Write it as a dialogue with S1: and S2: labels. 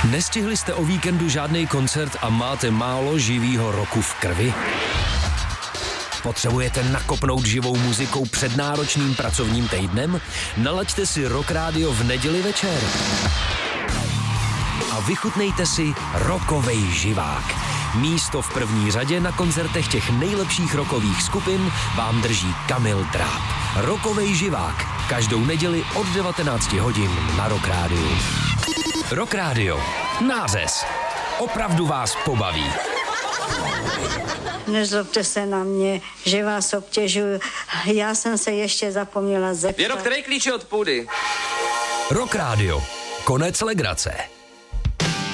S1: Nestihli jste o víkendu žádný koncert a máte málo živýho roku v krvi? Potřebujete nakopnout živou muzikou před náročným pracovním týdnem? Nalaďte si Rock Radio v neděli večer. A vychutnejte si rockovej živák. Místo v první řadě na koncertech těch nejlepších rockových skupin vám drží Kamil Dráb. Rockovej živák. Každou neděli od 19 hodin na Rock Radio. Rock Radio. Nářez. Opravdu vás pobaví.
S2: Nezlobte se na mě, že vás obtěžuju. Já jsem se ještě zapomněla zeptat.
S3: Věro, který klíč je od půdy?
S1: Rock Radio. Konec legrace.